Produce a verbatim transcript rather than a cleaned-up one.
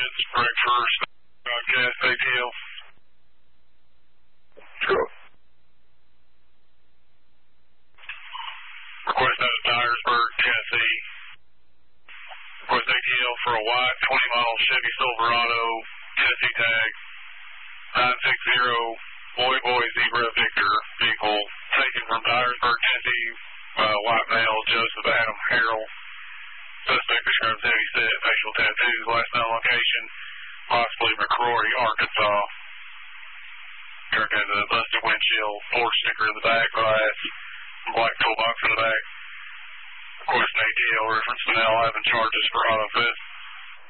digits, correct first, broadcast A T L. Go. Request out of Dyersburg, Tennessee. Request A T L for a white twenty model Chevy Silverado, Tennessee tag, nine six zero Boy Boy Zebra Victor vehicle, taken from Dyersburg, Tennessee, uh, white male Joseph Adam Harrell. Suspect describes heavy set, facial tattoos, last known location, possibly McCrory, Arkansas. Kirk has a busted windshield, floor sticker in the back, glass, black toolbox in the back. Of course, an A T L reference to now having charges for auto theft.